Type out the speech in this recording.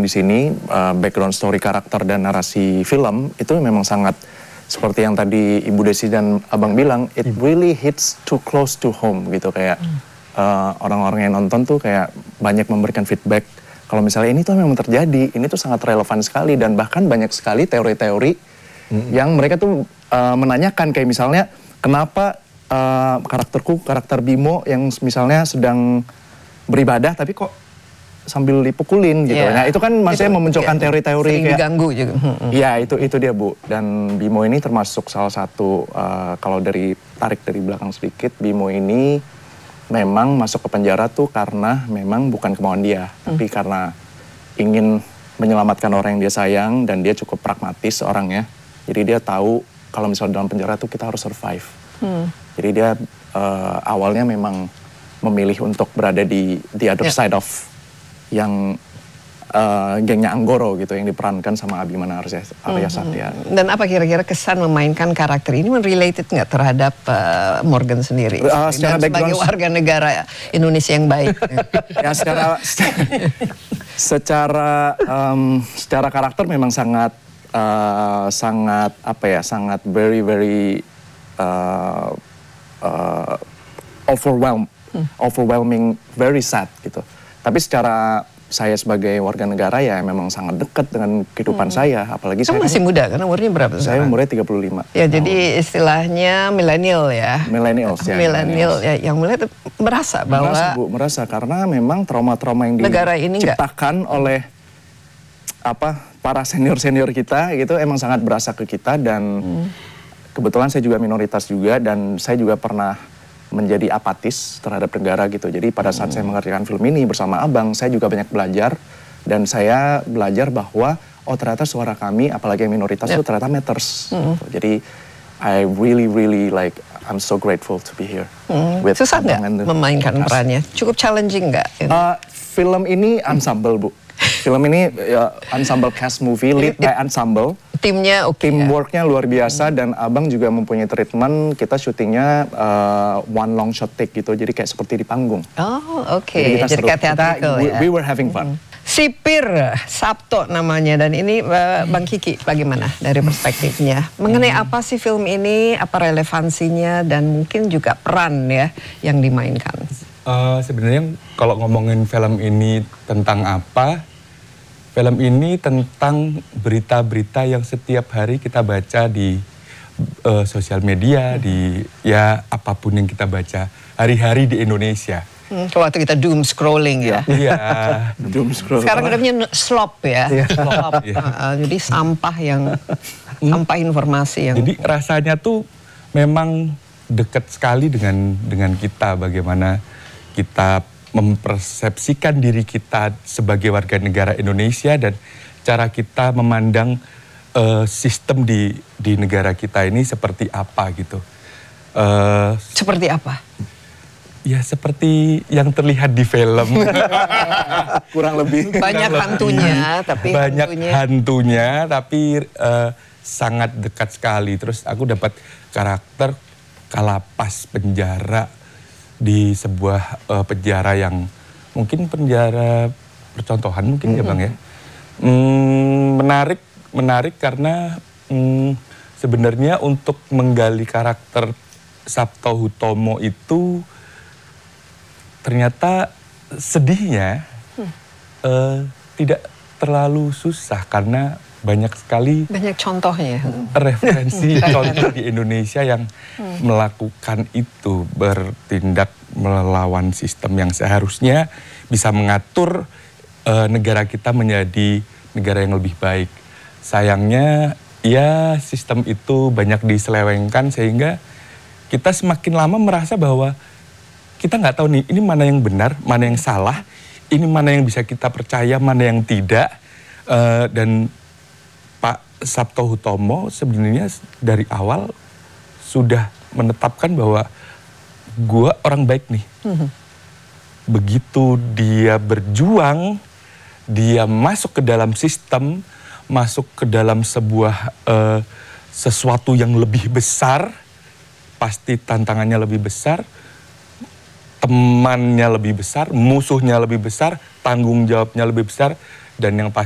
di sini, background story karakter dan narasi film itu memang sangat seperti yang tadi Ibu Desi dan Abang bilang, it really hits too close to home gitu, kayak orang-orang yang nonton tuh kayak banyak memberikan feedback kalau misalnya ini tuh memang terjadi, ini tuh sangat relevan sekali, dan bahkan banyak sekali teori-teori yang mereka tuh menanyakan, kayak misalnya kenapa karakter Bimo yang misalnya sedang beribadah tapi kok sambil dipukulin gitu. Nah itu kan maksudnya memunculkan teori-teori kayak diganggu juga. Iya itu dia Bu. Dan Bimo ini termasuk salah satu, kalau tarik dari belakang sedikit, Bimo ini memang masuk ke penjara tuh karena memang bukan kemauan dia, tapi karena ingin menyelamatkan orang yang dia sayang, dan dia cukup pragmatis orangnya. Jadi dia tahu kalau misalnya dalam penjara tuh kita harus survive. Jadi dia awalnya memang memilih untuk berada di the other side of yang gengnya Anggoro gitu, yang diperankan sama Abimana Arya Satya. Dan apa kira-kira kesan memainkan karakter ini related nggak terhadap Morgan sendiri? Secara dan sebagai warga negara Indonesia yang baik. Ya secara karakter memang sangat very overwhelming, very sad gitu. Tapi secara saya sebagai warga negara ya memang sangat dekat dengan kehidupan saya, apalagi saya masih muda kan, umurnya berapa saya sekarang? umurnya 35 ya tahun. Jadi istilahnya milenial ya. Millennials ya. Milenial ya, yang mulai merasa bahwa merasa karena memang trauma-trauma yang diciptakan oleh para senior kita gitu emang sangat berasa ke kita, dan kebetulan saya juga minoritas juga, dan saya juga pernah menjadi apatis terhadap negara gitu. Jadi pada saat saya mengerjakan film ini bersama Abang, saya juga banyak belajar, dan saya belajar bahwa ternyata suara kami, apalagi yang minoritas itu ternyata matters. Gitu. Jadi I really like, I'm so grateful to be here. Susah nggak memainkan perannya? Cukup challenging nggak? Film ini ensemble Bu. Film ini ensemble cast movie, lead by ensemble. Timnya teamworknya luar biasa, dan Abang juga mempunyai treatment, kita syutingnya one long shot take gitu, jadi kayak seperti di panggung. Jadi kayak theatrical ya. We were having fun. Sipir Sabto namanya, dan ini Bang Kiki bagaimana dari perspektifnya? Mengenai apa sih film ini, apa relevansinya, dan mungkin juga peran ya yang dimainkan? Sebenarnya kalau ngomongin film ini tentang apa, film ini tentang berita-berita yang setiap hari kita baca di sosial media, di ya apapun yang kita baca hari-hari di Indonesia. Waktu kita doom scrolling ya. Iya. Doom scrolling. Sekarang namanya slop ya. Slop. Jadi sampah informasi yang. Jadi rasanya tuh memang dekat sekali dengan kita, bagaimana kita mempersepsikan diri kita sebagai warga negara Indonesia, dan cara kita memandang sistem di negara kita ini seperti apa gitu. Seperti apa? Ya seperti yang terlihat di film. Kurang lebih. Banyak hantunya, tapi banyak hantunya, tapi sangat dekat sekali. Terus aku dapat karakter kalapas penjara di sebuah penjara yang mungkin penjara percontohan mungkin ya Bang ya. Menarik karena sebenarnya untuk menggali karakter Sabto Hutomo itu ternyata sedihnya tidak terlalu susah, karena banyak sekali contohnya referensi contoh di Indonesia yang melakukan itu, bertindak melawan sistem yang seharusnya bisa mengatur negara kita menjadi negara yang lebih baik. Sayangnya ya sistem itu banyak diselewengkan, sehingga kita semakin lama merasa bahwa kita nggak tahu nih ini mana yang benar, mana yang salah, ini mana yang bisa kita percaya, mana yang tidak. Dan Pak Sabto Hutomo sebenarnya dari awal sudah menetapkan bahwa gua orang baik nih. Begitu dia berjuang, dia masuk ke dalam sistem, masuk ke dalam sebuah sesuatu yang lebih besar, pasti tantangannya lebih besar, temannya lebih besar, musuhnya lebih besar, tanggung jawabnya lebih besar, dan yang pasti